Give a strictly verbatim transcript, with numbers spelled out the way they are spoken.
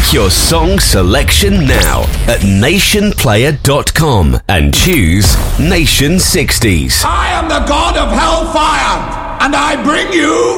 Make your song selection now at nation player dot com and choose Nation sixties. I am the god of hellfire, and I bring you